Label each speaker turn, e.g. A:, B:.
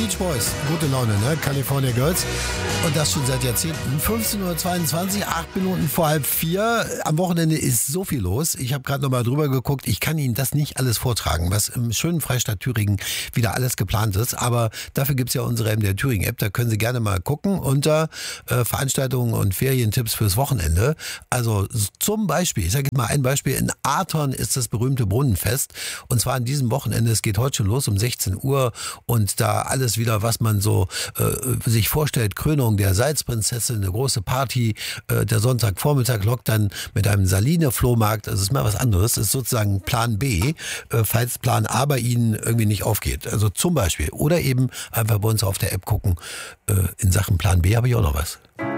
A: Beach Boys, gute Laune, ne? California Girls. Und das schon seit Jahrzehnten. 15:22 Uhr, 8 Minuten vor 3:30. Am Wochenende ist so viel los. Ich habe gerade nochmal drüber geguckt. Ich kann Ihnen das nicht alles vortragen, was im schönen Freistaat Thüringen wieder alles geplant ist. Aber dafür gibt es ja unsere MDR Thüringen App. Da können Sie gerne mal gucken unter Veranstaltungen und Ferientipps fürs Wochenende. Also zum Beispiel, ich sage jetzt mal ein Beispiel, in Aton ist das berühmte Brunnenfest. Und zwar an diesem Wochenende. Es geht heute schon los um 16 Uhr. Und da alles wieder, was man so sich vorstellt. Krönung der Salzprinzessin, eine große Party. Der Sonntagvormittag lockt dann mit einem Saline-Flohmarkt. Das ist mal was anderes. Das ist sozusagen Plan B, falls Plan A bei Ihnen irgendwie nicht aufgeht. Also zum Beispiel. Oder eben einfach bei uns auf der App gucken. In Sachen Plan B habe ich auch noch was.